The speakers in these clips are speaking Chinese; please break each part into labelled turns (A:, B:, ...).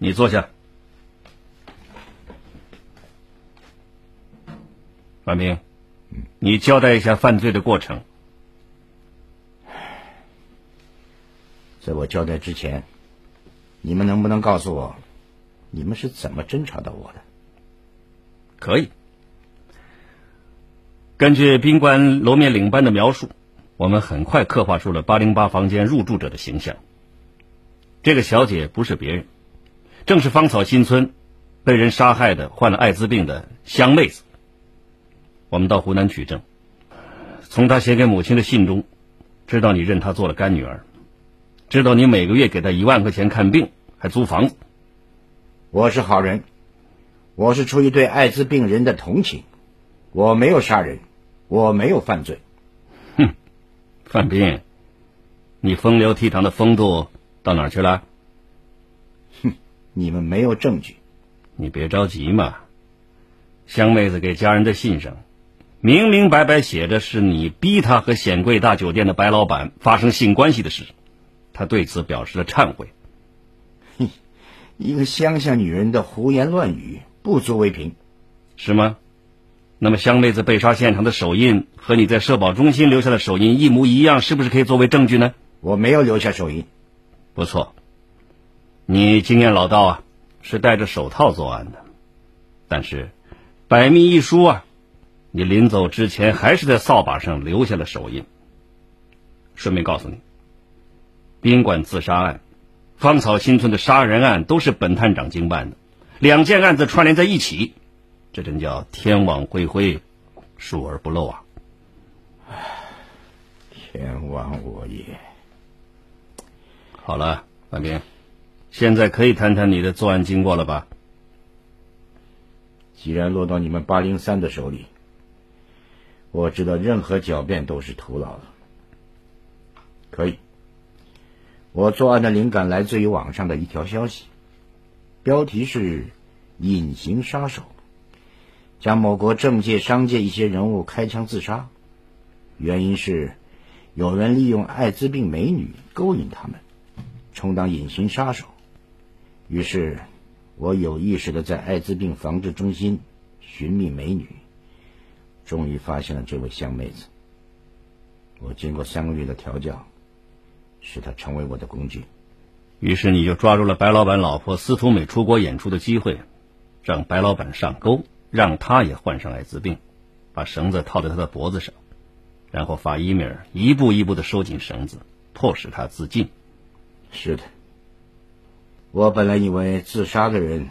A: 你坐下。范兵，你交代一下犯罪的过程。
B: 在我交代之前，你们能不能告诉我，你们是怎么侦查到我的？
A: 可以。根据宾馆楼面领班的描述，我们很快刻画出了808房间入住者的形象。这个小姐不是别人，正是芳草新村被人杀害的患了艾滋病的香妹子。我们到湖南取证，从她写给母亲的信中，知道你认她做了干女儿，知道你每个月给她1万块钱看病，还租房子。
B: 我是好人，我是出于对艾滋病人的同情，我没有杀人，我没有犯罪。
A: 哼，范斌，你风流倜傥的风度到哪儿去了？
B: 哼，你们没有证据。
A: 你别着急嘛，香妹子给家人的信上明明白白写着是你逼她和显贵大酒店的白老板发生性关系的事，她对此表示了忏悔。
B: 一个乡下女人的胡言乱语不足为凭。
A: 是吗？那么香妹子被杀现场的手印和你在社保中心留下的手印一模一样，是不是可以作为证据呢？
B: 我没有留下手印。
A: 不错，你经验老道啊，是戴着手套作案的。但是百密一疏啊，你临走之前还是在扫把上留下了手印。顺便告诉你，宾馆自杀案、芳草新村的杀人案都是本探长经办的，2件案子串联在一起，这真叫天网恢恢，疏而不漏啊！
B: 天网我也。
A: 好了，范斌，现在可以谈谈你的作案经过了吧？
B: 既然落到你们803的手里，我知道任何狡辩都是徒劳的。可以，我作案的灵感来自于网上的一条消息，标题是隐形杀手，将某国政界商界一些人物开枪自杀，原因是有人利用艾滋病美女勾引他们，充当隐形杀手。于是我有意识地在艾滋病防治中心寻觅美女，终于发现了这位香妹子。我经过3个月的调教，使她成为我的工具。
A: 于是你就抓住了白老板老婆司徒美出国演出的机会，让白老板上钩，让他也患上艾滋病，把绳子套在他的脖子上，然后法医米一步一步地收紧绳子，迫使他自尽。
B: 是的，我本来以为自杀的人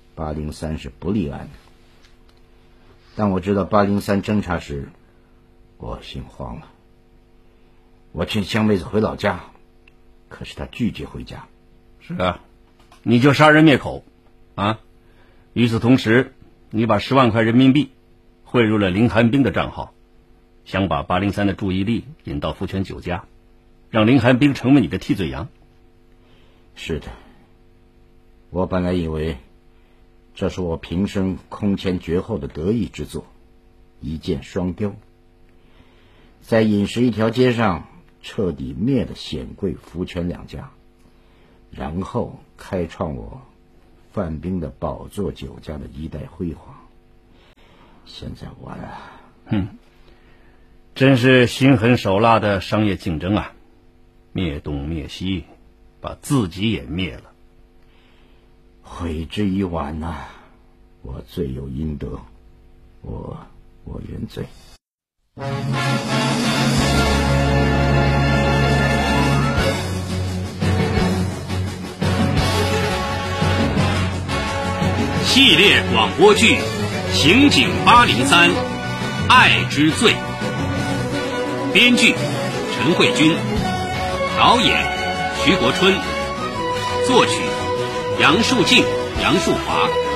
B: 803是不立案的，但我知道803侦查时，我心慌了。我劝香妹子回老家，可是她拒绝回家。
A: 是啊，你就杀人灭口啊！与此同时，你把10万块人民币汇入了林寒冰的账号，想把803的注意力引到福泉酒家，让林寒冰成为你的替罪羊。
B: 是的，我本来以为这是我平生空前绝后的得意之作，一箭双雕，在饮食一条街上彻底灭了显贵福泉2家，然后开创我范冰的宝座酒家的一代辉煌。现在完了。
A: 真是心狠手辣的商业竞争啊！灭东灭西，把自己也灭了。
B: 悔之已晚呐，我罪有应得，我原罪。
C: 系列广播剧《刑警803爱之罪》，编剧陈慧君，导演徐国春，作曲杨树静、杨树华。